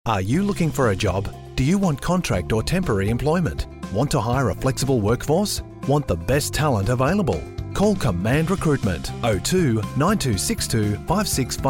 Are you looking for a job? Do you want contract or temporary employment? Want to hire a flexible workforce? Want the best talent available? Call Command Recruitment 02 9262 565